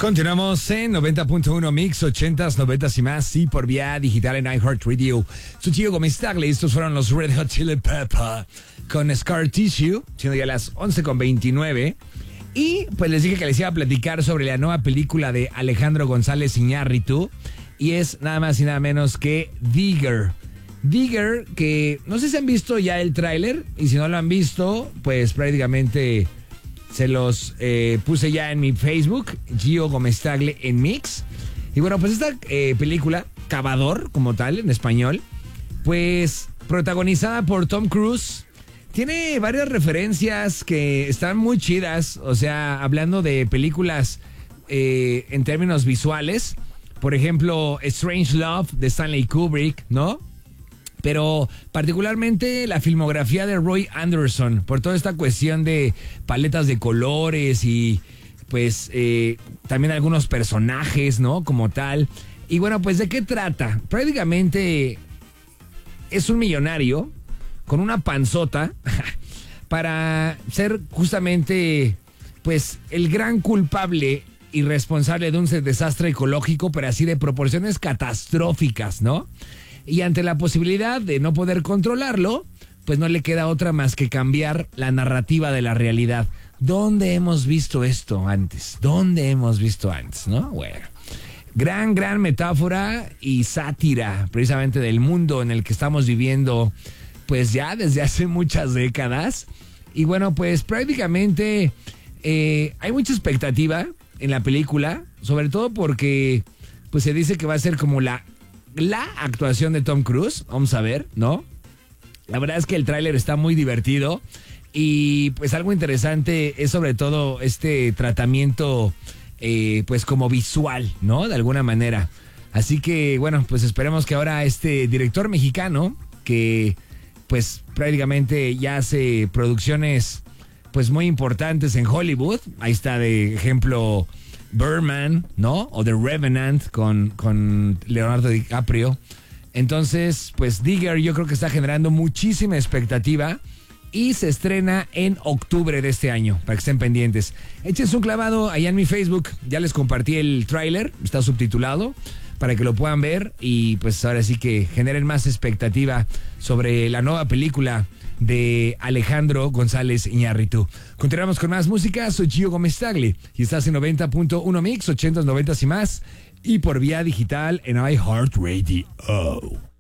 Continuamos en 90.1 Mix, 80s, 90s y más, y por vía digital en iHeartRadio. Soy Gio Gómez Tagle, estos fueron los Red Hot Chili Peppers con Scar Tissue, siendo ya las 11:29. Y pues les dije que les iba a platicar sobre la nueva película de Alejandro González Iñárritu, y es nada más y nada menos que Digger. Digger, que no sé si han visto ya el tráiler, y si no lo han visto, pues prácticamente se los puse ya en mi Facebook, Gio Gómez Tagle en Mix. Y bueno, pues esta película, Cavador, como tal, en español, pues protagonizada por Tom Cruise, tiene varias referencias que están muy chidas. O sea, hablando de películas en términos visuales, por ejemplo, Strange Love de Stanley Kubrick, ¿no? Pero particularmente la filmografía de Roy Anderson, por toda esta cuestión de paletas de colores y pues también algunos personajes, ¿no? Como tal. Y bueno, pues ¿de qué trata? Prácticamente es un millonario con una panzota para ser justamente pues el gran culpable y responsable de un desastre ecológico, pero así de proporciones catastróficas, ¿no? Y ante la posibilidad de no poder controlarlo, pues no le queda otra más que cambiar la narrativa de la realidad. ¿Dónde hemos visto esto antes? ¿Dónde hemos visto antes, no? Bueno, gran metáfora y sátira precisamente del mundo en el que estamos viviendo, pues ya desde hace muchas décadas. Y bueno, pues prácticamente hay mucha expectativa en la película, sobre todo porque pues se dice que va a ser como la actuación de Tom Cruise. Vamos a ver, ¿no? La verdad es que el tráiler está muy divertido y pues algo interesante es sobre todo este tratamiento pues como visual, ¿no? De alguna manera. Así que bueno, pues esperemos que ahora este director mexicano, que pues prácticamente ya hace producciones pues muy importantes en Hollywood, ahí está de ejemplo Birdman, ¿no? O The Revenant con Leonardo DiCaprio. Entonces, pues Digger yo creo que está generando muchísima expectativa y se estrena en octubre de este año, para que estén pendientes. Échense un clavado allá en mi Facebook, ya les compartí el tráiler, está subtitulado, para que lo puedan ver y pues ahora sí que generen más expectativa sobre la nueva película de Alejandro González Iñárritu. Continuamos con más música. Soy Gio Gómez Tagle y estás en 90.1 Mix, 80s, 90s y más, y por vía digital en iHeartRadio.